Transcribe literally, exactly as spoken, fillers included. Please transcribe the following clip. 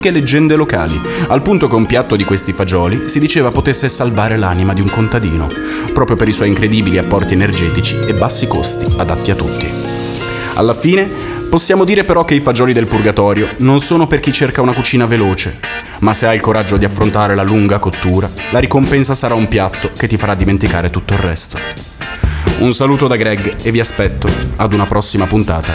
leggende locali, al punto che un piatto di questi fagioli si diceva potesse salvare l'anima di un contadino, proprio per i suoi incredibili apporti energetici e bassi costi adatti a tutti. Alla fine, possiamo dire però che i fagioli del purgatorio non sono per chi cerca una cucina veloce, ma se hai il coraggio di affrontare la lunga cottura, la ricompensa sarà un piatto che ti farà dimenticare tutto il resto. Un saluto da Greg e vi aspetto ad una prossima puntata